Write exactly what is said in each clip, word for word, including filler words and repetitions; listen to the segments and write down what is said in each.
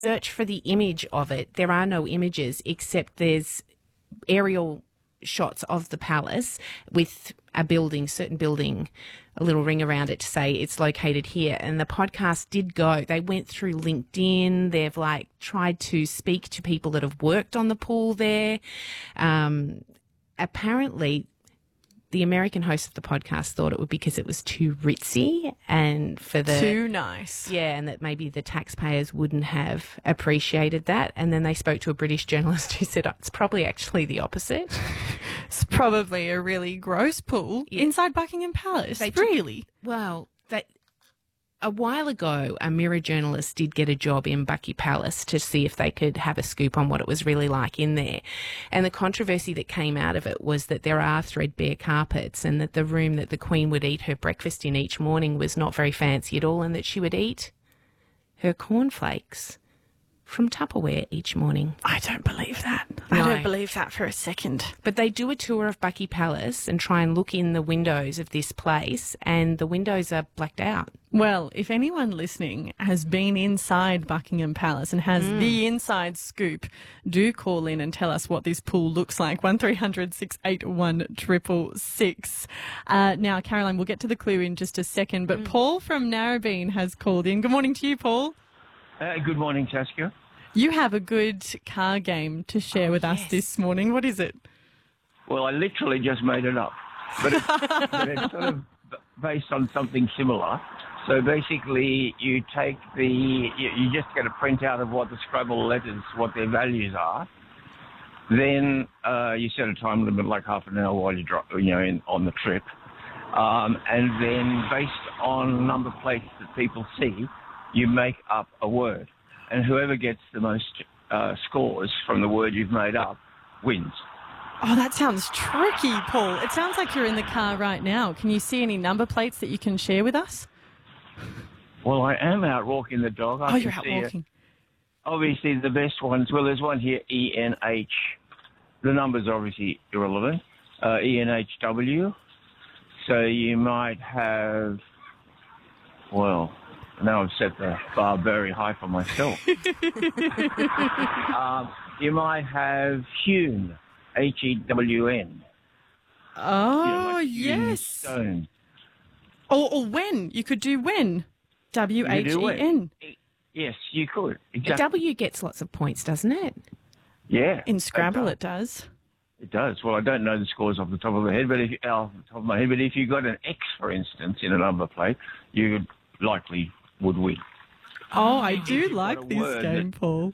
search for the image of it, there are no images except there's aerial shots of the palace with a building, certain building, a little ring around it to say it's located here. And the podcast did go. They went through LinkedIn. They've like tried to speak to people that have worked on the pool there. Um, apparently, the American host of the podcast thought it would be because it was too ritzy and for the too nice. Yeah, and that maybe the taxpayers wouldn't have appreciated that. And then they spoke to a British journalist who said oh, it's probably actually the opposite. It's probably a really gross pool Yeah. inside Buckingham Palace. They took- really? Well, that a while ago, a Mirror journalist did get a job in Bucky Palace to see if they could have a scoop on what it was really like in there. And the controversy that came out of it was that there are threadbare carpets and that the room that the Queen would eat her breakfast in each morning was not very fancy at all, and that she would eat her cornflakes from Tupperware each morning. I don't believe that. No. I don't believe that for a second. But they do a tour of Bucky Palace and try and look in the windows of this place, and the windows are blacked out. Well, if anyone listening has been inside Buckingham Palace and has the inside scoop, do call in and tell us what this pool looks like. one three hundred six eight one six six six. Uh, now, Caroline, we'll get to the clue in just a second, but Paul from Narrabeen has called in. Good morning to you, Paul. Uh, good morning, Saskia. You have a good car game to share Oh, with us yes. this morning. What is it? Well, I literally just made it up, but it's, but it's sort of based on something similar. So basically, you take the, you, you just get a printout of what the Scrabble letters, what their values are. Then uh, you set a time limit, like half an hour while you dri you know, in, on the trip, um, and then based on number plates that people see, you make up a word. And whoever gets the most uh, scores from the word you've made up wins. Oh, that sounds tricky, Paul. It sounds like you're in the car right now. Can you see any number plates that you can share with us? Well, I am out walking the dog. I Oh, can you're out see it. walking. Obviously, the best ones, well, there's one here, E N H. The number's obviously irrelevant. Uh, E N H W. So you might have, well, now I've set the bar very high for myself. um, you might have hewn, H E W N. Oh, You know, like hewn yes. Stone. Or, or when. You could do when. W You H do E N. it. Yes, you could. A Exactly. W gets lots of points, doesn't it? Yeah. In Scrabble, it it does. It does. Well, I don't know the scores off the top of my head, but if uh, off the top of my head, but if you got an X, for instance, in a number plate, you likely would win. Oh, I do you've like got a this word game, that- Paul.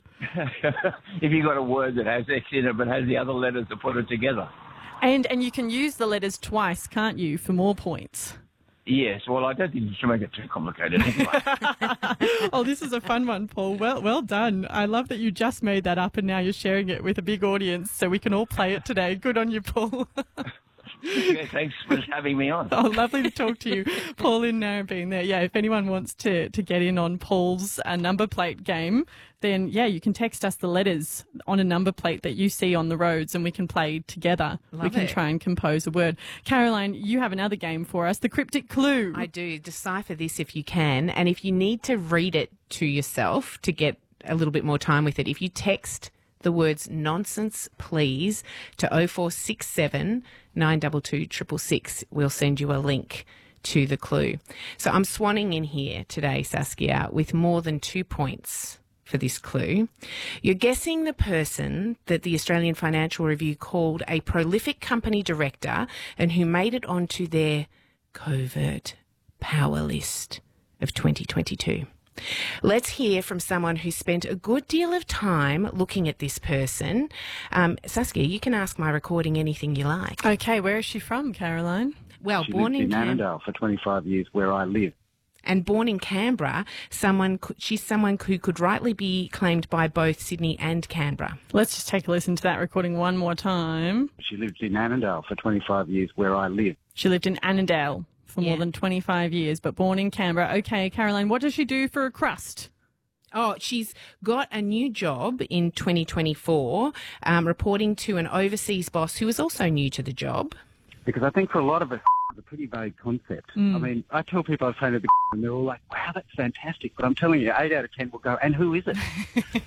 If you got a word that has X in it but has the other letters to put it together. And and you can use the letters twice, can't you, for more points? Yes. Well, I don't think you should make it too complicated anyway. Oh, this is a fun one, Paul. Well, well done. I love that you just made that up and now you're sharing it with a big audience so we can all play it today. Good on you, Paul. Okay, thanks for having me on. Oh, lovely to talk to you, Paul in Narrabeen there. Yeah, if anyone wants to, to get in on Paul's uh, number plate game, then, yeah, you can text us the letters on a number plate that you see on the roads and we can play together. Love we can it. try and compose a word. Caroline, you have another game for us, the cryptic clue. I do. Decipher this if you can. And if you need to read it to yourself to get a little bit more time with it, if you text the words nonsense, please, to oh four six seven, nine two two, six six six, we'll send you a link to the clue. So I'm swanning in here today, Saskia, with more than two points for this clue. You're guessing the person that the Australian Financial Review called a prolific company director and who made it onto their covert power list of twenty twenty-two. Let's hear from someone who spent a good deal of time looking at this person. Um, Saskia, you can ask my recording anything you like. Okay, where is she from, Caroline? Well, She born lived in in Canberra. Annandale for twenty-five years, where I live. And born in Canberra, someone could, she's someone who could rightly be claimed by both Sydney and Canberra. Let's just take a listen to that recording one more time. She lived in Annandale for twenty-five years, where I live. She lived in Annandale for more Yeah. than twenty-five years, but born in Canberra. Okay, Caroline, what does she do for a crust? Oh, she's got a new job in twenty twenty-four, um, reporting to an overseas boss who is also new to the job. Because I think for a lot of us, a pretty vague concept. Mm. I mean, I tell people I've painted the and they're all like, wow, that's fantastic. But I'm telling you, eight out of ten will go, and who is it?